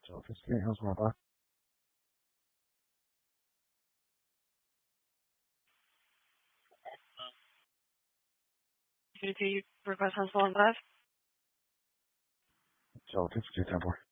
Sophisticated House Wi-Fi. Do you request on phone 5? Sophisticated 10-4.